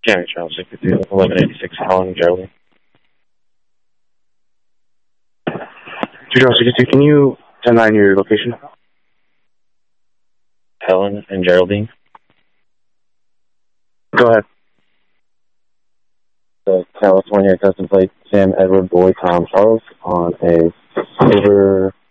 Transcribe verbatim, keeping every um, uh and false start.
County Channel sixty-two, eleven eighty-six, Helen and Geraldine. two Channel sixty-two, can you ten nine your location? Helen and Geraldine. Go ahead. The California custom plate Sam Edward Boy Tom Charles on a silver